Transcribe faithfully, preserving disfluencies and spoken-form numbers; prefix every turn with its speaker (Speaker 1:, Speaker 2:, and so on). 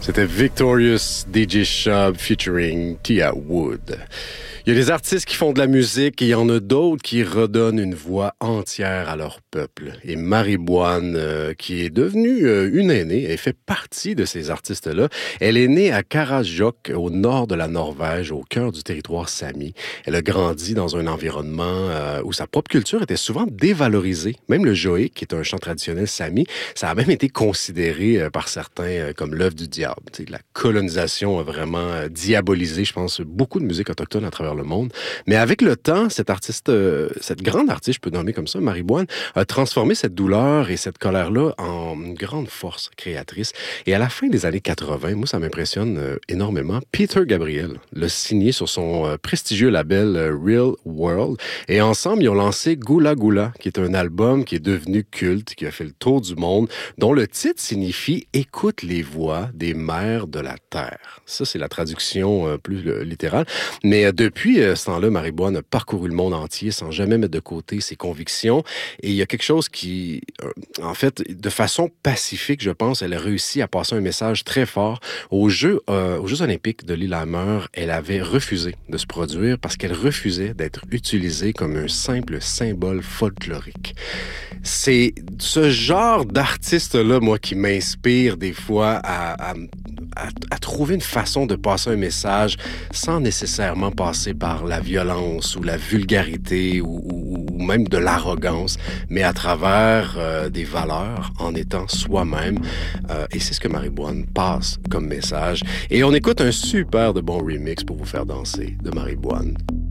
Speaker 1: C'était Victorious D J Shub featuring Tia Wood. Il y a des artistes qui font de la musique et il y en a d'autres qui redonnent une voix entière à leur peuple. Et Mariboine, euh, qui est devenue euh, une aînée, elle fait partie de ces artistes-là. Elle est née à Karasjok, au nord de la Norvège, au cœur du territoire sami. Elle a grandi dans un environnement euh, où sa propre culture était souvent dévalorisée. Même le joé, qui est un chant traditionnel sami, ça a même été considéré euh, par certains euh, comme l'œuvre du diable. Tu sais, la colonisation a vraiment euh, diabolisé, je pense, beaucoup de musique autochtone à travers le monde. Mais avec le temps, cette artiste, euh, cette grande artiste, je peux nommer comme ça, Mariboine, a transformé cette douleur et cette colère-là en une grande force créatrice. Et à la fin des années quatre-vingts, moi, ça m'impressionne euh, énormément. Peter Gabriel l'a signé sur son euh, prestigieux label euh, Real World. Et ensemble, ils ont lancé Gula Gula, qui est un album qui est devenu culte, qui a fait le tour du monde, dont le titre signifie « Écoute les voix des mères de la terre ». Ça, c'est la traduction euh, plus euh, littérale. Mais euh, depuis Depuis ce temps-là, Mariboine a parcouru le monde entier sans jamais mettre de côté ses convictions. Et il y a quelque chose qui, en fait, de façon pacifique, je pense, elle a réussi à passer un message très fort. Aux Jeux, euh, aux Jeux olympiques de Lillehammer, elle avait refusé de se produire parce qu'elle refusait d'être utilisée comme un simple symbole folklorique. C'est ce genre d'artiste-là, moi, qui m'inspire des fois à, à, à, à trouver une façon de passer un message sans nécessairement passer par la violence ou la vulgarité ou, ou, ou même de l'arrogance, mais à travers euh, des valeurs, en étant soi-même. Euh, et c'est ce que Mariboine passe comme message. Et on écoute un super de bon remix pour vous faire danser de Mariboine.